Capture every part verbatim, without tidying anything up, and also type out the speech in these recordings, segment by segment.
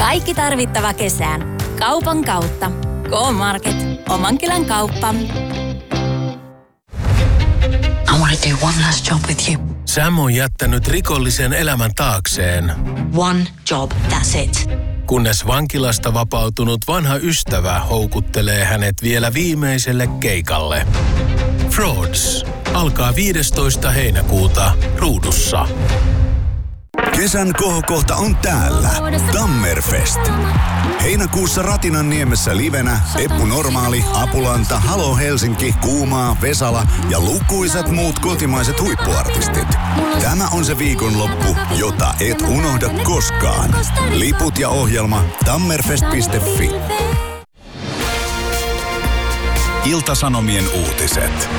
Kaikki tarvittava kesään. Kaupan kautta. K-Market. Oman kylän kauppa. I want to do one last job with you. Sam on jättänyt rikollisen elämän taakseen. One job, that's it. Kunnes vankilasta vapautunut vanha ystävä houkuttelee hänet vielä viimeiselle keikalle. Frauds alkaa viidestoista heinäkuuta Ruudussa. Kesän kohokohta on täällä. Tammerfest. Heinäkuussa Ratinanniemessä livenä Eppu Normaali, Apulanta, Halo Helsinki, Kuumaa, Vesala ja lukuisat muut kotimaiset huippuartistit. Tämä on se viikonloppu, jota et unohda koskaan. Liput ja ohjelma tammerfest piste fi. Ilta-Sanomien uutiset.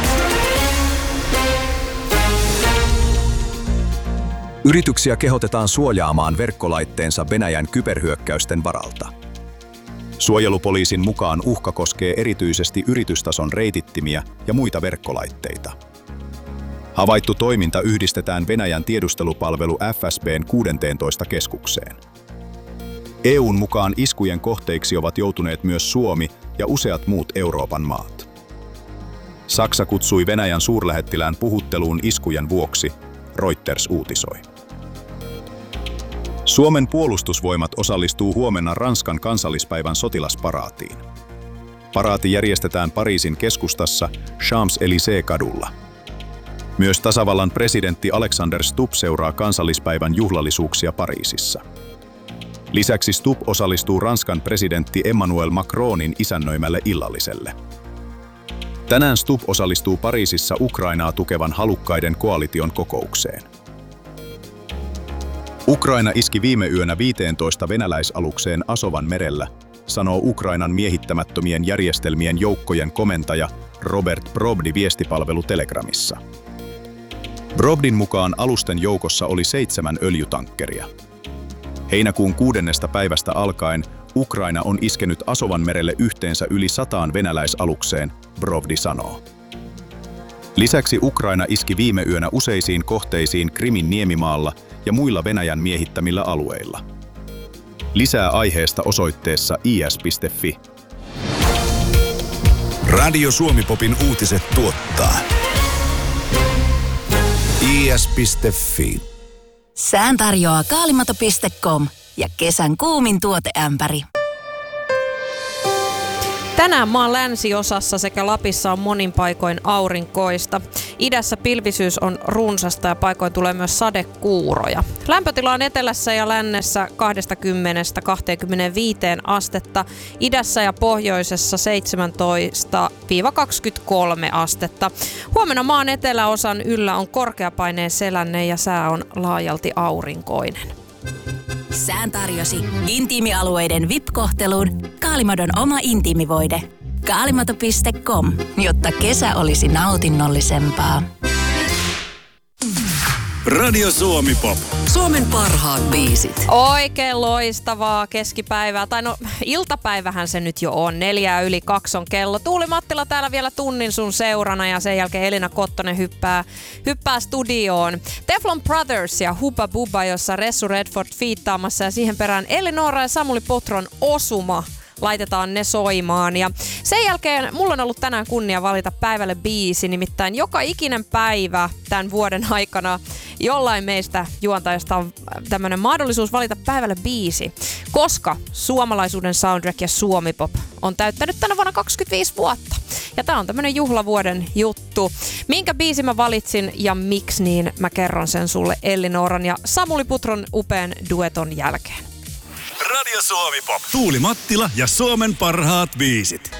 Yrityksiä kehotetaan suojaamaan verkkolaitteensa Venäjän kyberhyökkäysten varalta. Suojelupoliisin mukaan uhka koskee erityisesti yritystason reitittimiä ja muita verkkolaitteita. Havaittu toiminta yhdistetään Venäjän tiedustelupalvelu F S B:n kuudenteentoista keskukseen. E U:n mukaan iskujen kohteiksi ovat joutuneet myös Suomi ja useat muut Euroopan maat. Saksa kutsui Venäjän suurlähettilään puhutteluun iskujen vuoksi, Reuters uutisoi. Suomen puolustusvoimat osallistuu huomenna Ranskan kansallispäivän sotilasparaatiin. Paraati järjestetään Pariisin keskustassa Champs-Élysées-kadulla. Myös tasavallan presidentti Alexander Stubb seuraa kansallispäivän juhlallisuuksia Pariisissa. Lisäksi Stubb osallistuu Ranskan presidentti Emmanuel Macronin isännöimälle illalliselle. Tänään Stubb osallistuu Pariisissa Ukrainaa tukevan halukkaiden koalition kokoukseen. Ukraina iski viime yönä viiteentoista venäläisalukseen Asovan merellä, sanoo Ukrainan miehittämättömien järjestelmien joukkojen komentaja Robert Brobdy viestipalvelu Telegramissa. Brobdyn mukaan alusten joukossa oli seitsemän öljytankkeria. Heinäkuun kuudennesta päivästä alkaen Ukraina on iskenyt Asovan merelle yhteensä yli sataan venäläisalukseen, Brobdy sanoo. Lisäksi Ukraina iski viime yönä useisiin kohteisiin Krimin niemimaalla ja muilla Venäjän miehittämillä alueilla. Lisää aiheesta osoitteessa i s piste fi. Radio Suomi-popin uutiset tuottaa i s piste fi. Sään tarjoaa kaalimato piste com ja kesän kuumin tuoteämpäri. Tänään maan länsiosassa sekä Lapissa on monin paikoin aurinkoista. Idässä pilvisyys on runsasta ja paikoin tulee myös sadekuuroja. Lämpötila on etelässä ja lännessä kaksikymmentä kaksikymmentäviisi astetta, idässä ja pohjoisessa seitsemäntoista kaksikymmentäkolme astetta. Huomenna maan eteläosan yllä on korkeapaineen selänne ja sää on laajalti aurinkoinen. Sään tarjosi intiimialueiden V I P-kohteluun Kaalimadon oma intiimivoide. kaalimato piste com, jotta kesä olisi nautinnollisempaa. Radio Suomi-pop. Suomen parhaat biisit. Oikein loistavaa keskipäivää, tai no iltapäivähän se nyt jo on, neljää yli kaksi on kello. Tuuli Mattila täällä vielä tunnin sun seurana ja sen jälkeen Elina Kottonen hyppää, hyppää studioon. Teflon Brothers ja Hubba Bubba, jossa Ressu Redford fiittaamassa ja siihen perään Elinora ja Samuli Potron Osuma. Laitetaan ne soimaan. Ja sen jälkeen mulla on ollut tänään kunnia valita päivälle biisi, nimittäin joka ikinen päivä tämän vuoden aikana jollain meistä juontajista on tämmöinen mahdollisuus valita päivälle biisi, koska suomalaisuuden soundtrack ja Suomi-pop on täyttänyt tänä vuonna kaksikymmentäviisi vuotta. Ja tää on tämmönen juhlavuoden juttu. Minkä biisi mä valitsin ja miksi, niin mä kerron sen sulle Ellinoran ja Samuli Putron upean dueton jälkeen. Radio Suomi-pop. Tuuli Mattila ja Suomen parhaat biisit.